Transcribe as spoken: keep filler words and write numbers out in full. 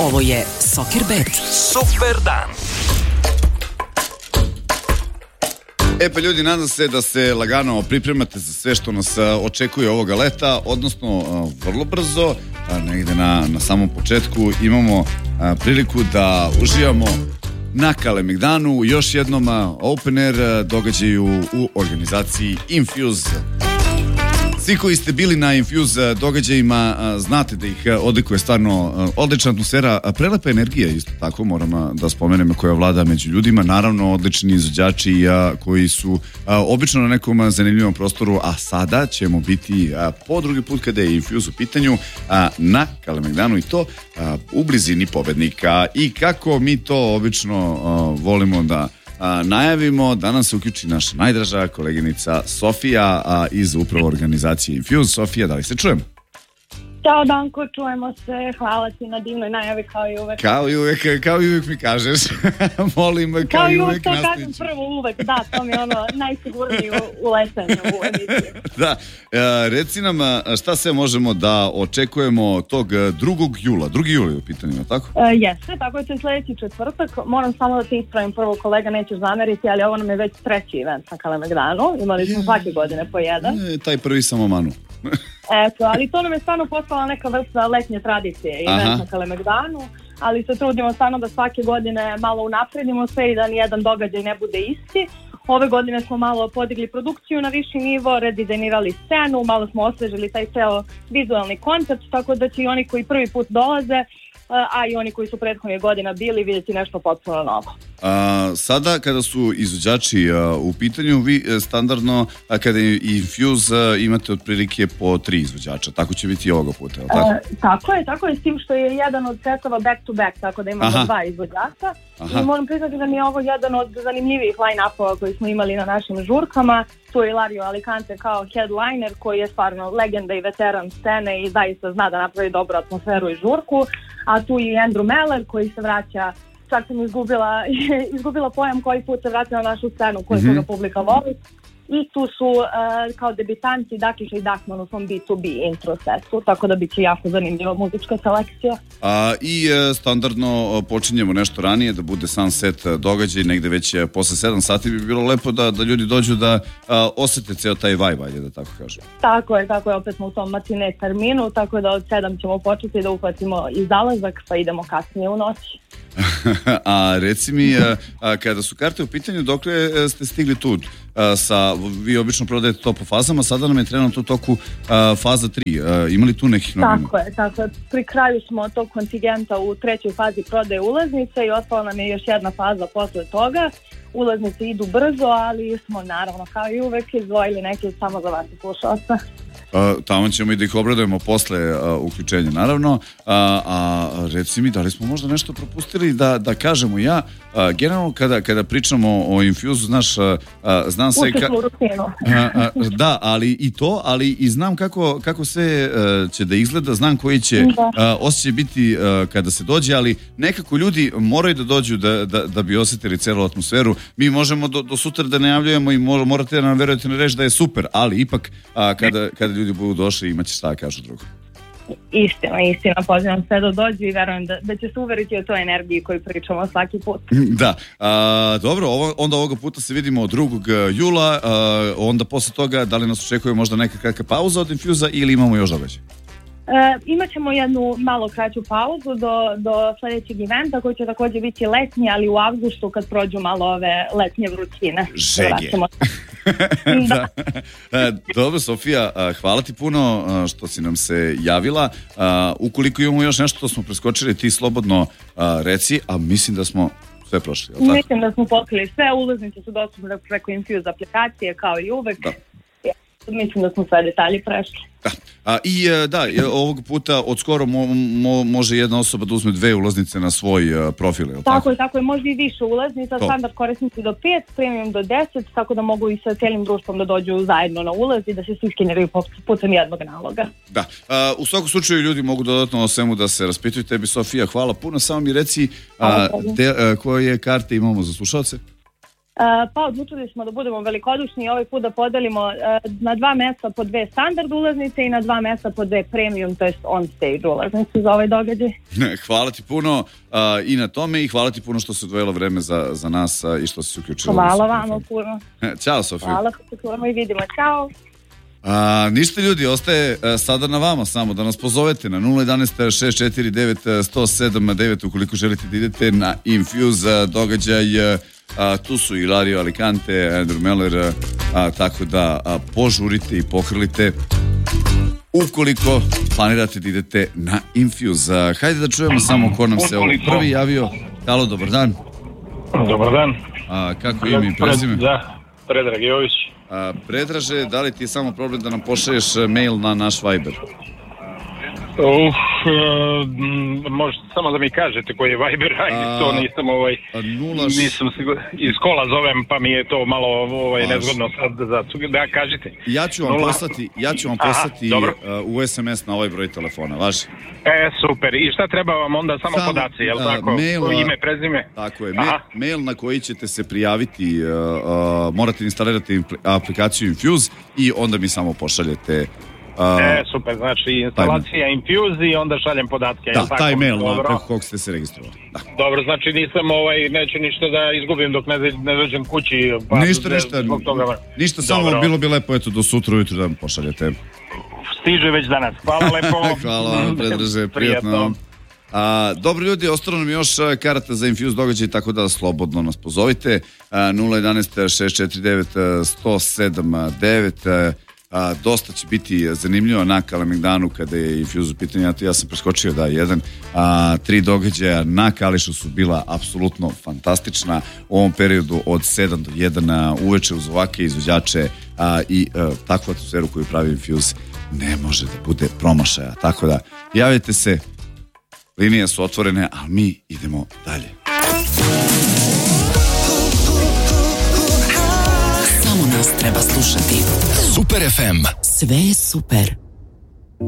Ovo je Soccer Bet. Super dan. E pa ljudi, nadam se da se lagano pripremate za sve što nas očekuje ovoga leta, odnosno vrlo brzo, negde na, na samom početku imamo priliku da uživamo na Kalemegdanu u još jednom open air događaju u organizaciji Infuse. Svi koji ste bili na Infuse događajima znate da ih odlikuje stvarno odlična atmosfera, prelepa energija isto tako, moram da spomenem, koja vlada među ljudima, naravno odlični izvođači koji su obično na nekom zanimljivom prostoru, a sada ćemo biti po drugi put kada je Infuse u pitanju na Kalemegdanu i to u blizini pobednika. I kako mi to obično volimo da A, najavimo da nam se uključi naša najdraža koleginica Sofija a, iz upravo organizacije Infuse. Sofija, da li se čujemo? Ćao Danko, čujemo se, hvala ti na divnoj najavi kao i uvek. Kao i uvek, kao i uvek mi kažeš. Molim, kao, kao i uvek nastići. Kao i uvek to kažem prvo uvek, da, to mi je ono najsigurnije u, u letanju u emisiji. Da, e, reci nam šta sve možemo da očekujemo tog drugog jula, drugi jula je u pitanju, tako? E, jeste, tako je to sljedeći četvrtak. Moram samo da te ispravim, prvo kolega nećeš zameriti, ali ovo nam je već treći event na Kalemegdanu, imali smo svake godine po jedan. E, taj prvi samo manu. Eto, ali to nam je stvarno postala neka vrsta letnje tradicije i event na Kalemegdanu, ali se trudimo stvarno da svake godine malo unapredimo sve i da nijedan događaj ne bude isti. Ove godine smo malo podigli produkciju na viši nivo, redizajnirali scenu, malo smo osvežili taj ceo vizualni koncept, tako da će i oni koji prvi put dolaze, a i oni koji su prethodnih godina bili, vidjeti nešto potpuno novo. A, sada kada su izvođači a, u pitanju, vi a, standardno a, kada je Infuse a, imate otprilike po tri izvođača, tako će biti i ovoga puta, je li tako? E, tako je, tako je, s tim što je jedan od setova back to back, tako da imamo Aha. dva izvođača. Aha. I moram priznati da mi je ovo jedan od zanimljivijih line-upova koji smo imali na našim žurkama. Tu je Ilario Alicante kao headliner koji je stvarno legenda i veteran scene i zaista zna da napravi dobru atmosferu i žurku, a tu je Andrew Meller koji se vraća, čak sam izgubila, izgubila pojam koji put se vraća na našu scenu koju mm-hmm. publika voli. I tu su uh, kao debitanti Dakiša i Dakman u svom B two B intro setu, tako da bit će jako zanimljiva muzička selekcija. A, I e, standardno počinjemo nešto ranije, da bude sunset događaj, negde već posle sedam sati bi bilo lepo da, da ljudi dođu da a, osete ceo taj vibe, ajde da tako kažem. Tako je, tako je, opet smo u tom matine terminu, tako da od sedam ćemo početi da uhvatimo i zalazak, pa idemo kasnije u noći. A reci mi, a, a, kada su karte u pitanju, dokle ste stigli tu? A, sa, vi obično prodajete to po fazama, sada nam je trenutno u toku a, faza tri. A, imali tu nekih novina? Tako je, tako je. Pri kraju smo tog kontingenta u trećoj fazi prodaje ulaznice i ostala nam je još jedna faza posle toga. Ulaznice idu brzo, ali smo naravno kao i uvek izdvojili neke samo za vas i slušalca. Uh, tamo ćemo i da ih obradujemo posle uh, uključenja, naravno. Uh, a reci mi, da li smo možda nešto propustili da, da kažemo ja, uh, generalno kada, kada pričamo o Infuse, znaš, uh, znam sve ka... uh, uh, da, ali i to, ali i znam kako, kako sve uh, će da izgleda, znam koji će uh, osjećaj biti uh, kada se dođe, ali nekako ljudi moraju da dođu da, da, da bi osjetili celu atmosferu. Mi možemo do, do sutra da najavljujemo i morate da nam verujete na reč da je super, ali ipak uh, kada, kada ljudi budu došli, imaće šta da kažu drugo. Istina, istina, pozivam sve da dođu i verujem da, da će se uveriti o toj energiji koju pričamo svaki put. Da, a, dobro, ovo, onda ovoga puta se vidimo drugog jula, a, onda posle toga da li nas očekuje možda neka kakva pauza od Infuza ili imamo još događaj? E, imat ćemo jednu malo kraću pauzu do, do sljedećeg eventa koji će također biti letnji, ali u avgustu kad prođu malo ove letnje vrućine. Žege. Da. Dobro, Sofija, hvala ti puno što si nam se javila. Ukoliko imamo još nešto što smo preskočili, ti slobodno reci, a mislim da smo sve prošli. Tako? Mislim da smo pokrili sve, ulaznice su dostupne preko Infuse aplikacije kao i uvek. Da. Mislim da smo sve detalje prešli. Da. A, I da, ovog puta od skoro mo, mo, može jedna osoba da uzme dve ulaznice na svoj uh, profil. Tako, tako je, tako je, može i više ulaznica, to. Standard korisnici do pet, premium do deset, tako da mogu i sa cijelim društvom da dođu zajedno na ulaz i da se svi skeniraju putem jednog naloga. Da, a, u svakom slučaju ljudi mogu dodatno o svemu da se raspituju. Tebi, Sofija, hvala puno, samo mi reci a, de, a, koje karte imamo za slušalce? pa odlučili smo da budemo velikodušni i ovaj put da podelimo uh, na dva mesta po dve standard ulaznice i na dva mesta po dve premium, to jest on stage ulaznice za ovaj događaj. Hvala ti puno uh, i na tome i hvala ti puno što si odvojila vreme za, za nas uh, i što si se uključila. Hvala vam puno. Ćao Sofija. Hvala, što se čujemo i vidimo. Ćao. A, ništa ljudi, ostaje a, sada na vama samo da nas pozovete na nula jedanaest šest četiri devet jedan nula sedam devet ukoliko želite da idete na Infuse događaj. A, tu su i Ilario Alicante, Andrew Meller, a, tako da a, požurite i pohrlite ukoliko planirate da idete na Infuse. A, hajde da čujemo samo ko nam se ovo prvi javio. Halo, dobar dan. Dobar dan. A, kako ime i prezime? Da, Predrag Jović. A, Predraže, da li ti je samo problem da nam pošalješ mail na naš Viber? Uf, uh, možete samo da mi kažete koji je Viber, ajde, to nisam ovaj, nula... nisam iz kola zovem, pa mi je to malo ovaj, nezgodno sad, za, da kažete. Ja ću vam nula... poslati, ja ću vam poslati Aha, uh, u es em es na ovaj broj telefona, važi? E, super, i šta treba vam onda, samo, samo podaci, jel tako? Mail, ime, prezime? Tako je, mail, mail na koji ćete se prijaviti, uh, uh, morate instalirati aplikaciju Infuse i onda mi samo pošaljete. Uh, e, super, znači instalacija Infuse i onda šaljem podatke. Da, taj mail na preko kog ste se registrovali. Da. Dobro, znači nisam, ovaj, neću ništa da izgubim dok ne, ne dođem kući. Pa ništa, ništa, toga... ništa, samo Dobro. Bilo bi lepo, eto, do sutra ujutru da mi pošaljete. Stiže već danas, hvala lepo. Hvala vam, Predraže, prijatno. A, dobro ljudi, ostalo nam još karata za Infuse događaj, tako da slobodno nas pozovite. A, nula jedanaest šest četiri devet jedan nula sedam devet. A, dosta će biti zanimljivo na Kalemegdanu kada je Infuse u pitanju. Ja, ja sam preskočio da jedan a, tri događaja na Kališu su bila apsolutno fantastična u ovom periodu od sedam do jedan uveče uz ovake izvođače a, i a, takvu atmosferu koju pravi Infuse ne može da bude promašaja, tako da javite se, linije su otvorene, a mi idemo dalje. Samo nas treba slušati. Super ef em. Sve je super.